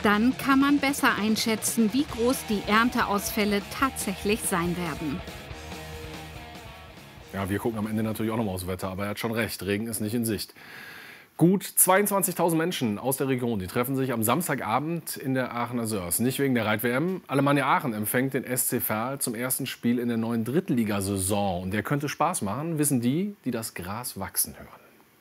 Dann kann man besser einschätzen, wie groß die Ernteausfälle tatsächlich sein werden. Ja, wir gucken am Ende natürlich auch nochmal aufs Wetter, aber er hat schon recht, Regen ist nicht in Sicht. Gut 22.000 Menschen aus der Region, die treffen sich am Samstagabend in der Aachener Sörs. Nicht wegen der Reit-WM. Alemannia Aachen empfängt den SC Verl zum ersten Spiel in der neuen Drittligasaison. Und der könnte Spaß machen, wissen die, die das Gras wachsen hören.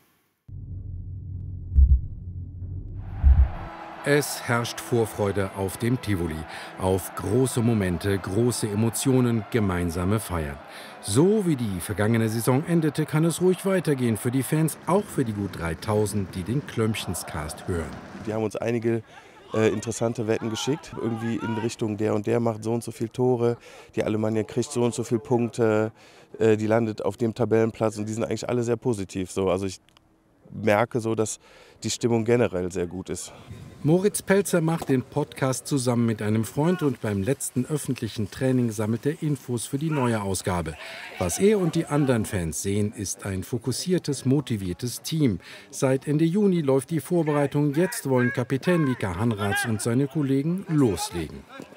Es herrscht Vorfreude auf dem Tivoli, auf große Momente, große Emotionen, gemeinsame Feiern. So wie die vergangene Saison endete, kann es ruhig weitergehen für die Fans, auch für die gut 3000, die den Klömpchenscast hören. Die haben uns einige interessante Wetten geschickt, irgendwie in Richtung der und der macht so und so viele Tore, die Alemannia kriegt so und so viele Punkte, die landet auf dem Tabellenplatz und die sind eigentlich alle sehr positiv. So. Also ich merke so, dass die Stimmung generell sehr gut ist. Moritz Pelzer macht den Podcast zusammen mit einem Freund und beim letzten öffentlichen Training sammelt er Infos für die neue Ausgabe. Was er und die anderen Fans sehen, ist ein fokussiertes, motiviertes Team. Seit Ende Juni läuft die Vorbereitung. Jetzt wollen Kapitän Mika Hanraths und seine Kollegen loslegen.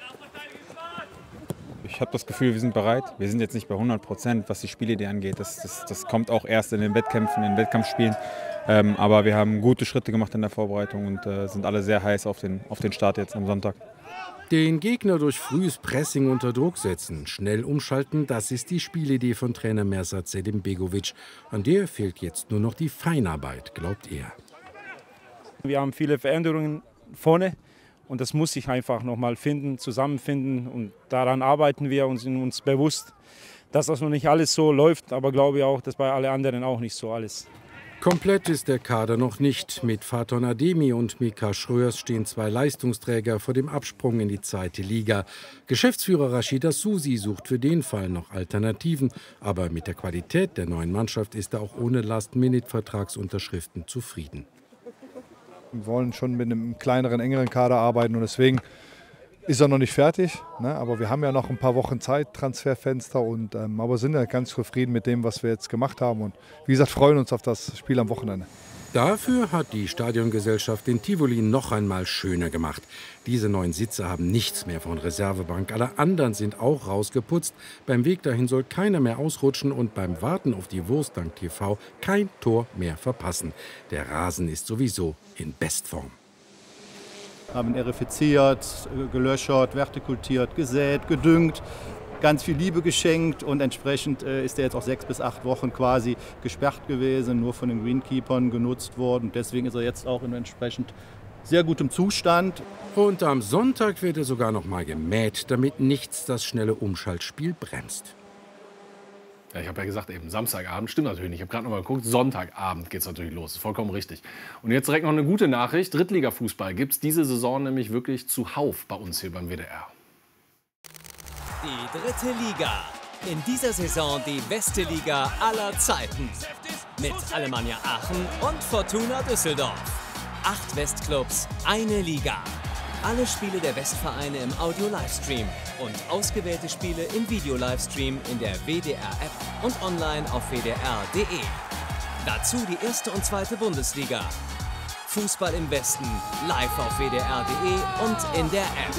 Ich habe das Gefühl, wir sind bereit. Wir sind jetzt nicht bei 100%, was die Spielidee angeht. Das kommt auch erst in den Wettkämpfen, in den Wettkampfspielen. Aber wir haben gute Schritte gemacht in der Vorbereitung und sind alle sehr heiß auf den Start jetzt am Sonntag. Den Gegner durch frühes Pressing unter Druck setzen, schnell umschalten, das ist die Spielidee von Trainer Mersat Selimbegovic. An der fehlt jetzt nur noch die Feinarbeit, glaubt er. Wir haben viele Veränderungen vorne. Und das muss sich einfach noch mal finden, zusammenfinden. Und daran arbeiten wir und sind uns bewusst, dass das noch nicht alles so läuft. Aber glaube ich auch, dass bei allen anderen auch nicht so alles. Komplett ist der Kader noch nicht. Mit Faton Ademi und Mika Schröers stehen zwei Leistungsträger vor dem Absprung in die zweite Liga. Geschäftsführer Rashida Susi sucht für den Fall noch Alternativen. Aber mit der Qualität der neuen Mannschaft ist er auch ohne Last-Minute-Vertragsunterschriften zufrieden. Wir wollen schon mit einem kleineren, engeren Kader arbeiten und deswegen ist er noch nicht fertig. Ne? Aber wir haben ja noch ein paar Wochen Zeit, Transferfenster, aber sind ja ganz zufrieden mit dem, was wir jetzt gemacht haben. Und wie gesagt, freuen uns auf das Spiel am Wochenende. Dafür hat die Stadiongesellschaft den Tivoli noch einmal schöner gemacht. Diese neuen Sitze haben nichts mehr von Reservebank. Alle anderen sind auch rausgeputzt. Beim Weg dahin soll keiner mehr ausrutschen und beim Warten auf die Wurst dank TV kein Tor mehr verpassen. Der Rasen ist sowieso in Bestform. Haben erifiziert, gelöchert, vertikultiert, gesät, gedüngt, ganz viel Liebe geschenkt und entsprechend ist er jetzt auch 6 bis 8 Wochen quasi gesperrt gewesen, nur von den Greenkeepern genutzt worden. Deswegen ist er jetzt auch in entsprechend sehr gutem Zustand. Und am Sonntag wird er sogar noch mal gemäht, damit nichts das schnelle Umschaltspiel bremst. Ja, ich habe ja gesagt, eben Samstagabend, stimmt natürlich nicht. Ich habe gerade noch mal geguckt, Sonntagabend geht es natürlich los. Ist vollkommen richtig. Und jetzt direkt noch eine gute Nachricht. Drittliga-Fußball gibt es diese Saison nämlich wirklich zuhauf bei uns hier beim WDR. Die dritte Liga. In dieser Saison die beste Liga aller Zeiten. Mit Alemannia Aachen und Fortuna Düsseldorf. 8 Westclubs, eine Liga. Alle Spiele der Westvereine im Audio-Livestream und ausgewählte Spiele im Video-Livestream in der WDR-App und online auf wdr.de. Dazu die erste und zweite Bundesliga. Fußball im Westen, live auf wdr.de und in der App.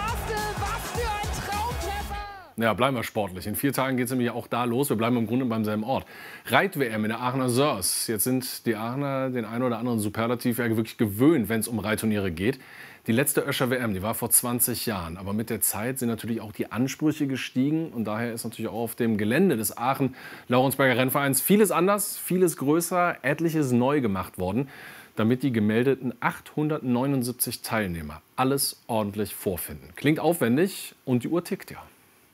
Ja, bleiben wir sportlich. In 4 Tagen geht es nämlich auch da los. Wir bleiben im Grunde beim selben Ort. Reit-WM in der Aachener Sörs. Jetzt sind die Aachener den einen oder anderen Superlativ ja wirklich gewöhnt, wenn es um Reitturniere geht. Die letzte Öscher WM, die war vor 20 Jahren. Aber mit der Zeit sind natürlich auch die Ansprüche gestiegen. Und daher ist natürlich auch auf dem Gelände des Aachen-Laurensberger Rennvereins vieles anders, vieles größer, etliches neu gemacht worden, damit die gemeldeten 879 Teilnehmer alles ordentlich vorfinden. Klingt aufwendig und die Uhr tickt ja.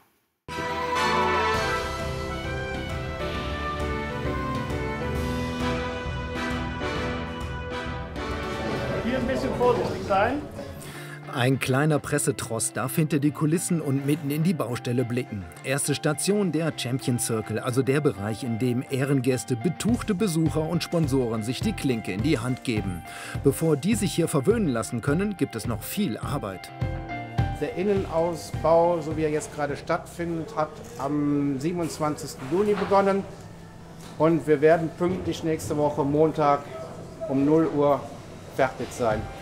Hier ein bisschen vorsichtig sein. Ein kleiner Pressetross darf hinter die Kulissen und mitten in die Baustelle blicken. Erste Station der Champion Circle, also der Bereich, in dem Ehrengäste, betuchte Besucher und Sponsoren sich die Klinke in die Hand geben. Bevor die sich hier verwöhnen lassen können, gibt es noch viel Arbeit. Der Innenausbau, so wie er jetzt gerade stattfindet, hat am 27. Juni begonnen. Und wir werden pünktlich nächste Woche Montag um 0 Uhr fertig sein.